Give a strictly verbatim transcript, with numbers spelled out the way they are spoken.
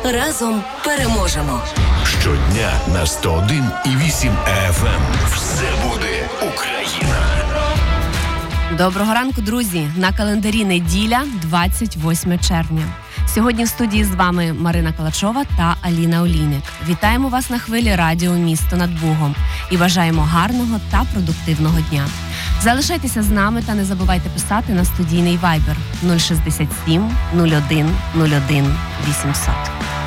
Разом переможемо. Щодня на сто один і вісім еф ем. Все буде Україна. Доброго ранку, друзі! На календарі неділя, двадцять восьме червня. Сьогодні в студії з вами Марина Калачова та Аліна Олійник. Вітаємо вас на хвилі радіо «Місто над Бугом» і бажаємо гарного та продуктивного дня. Залишайтеся з нами та не забувайте писати на студійний вайбер нуль шістдесят сім нуль один нуль один вісімсот.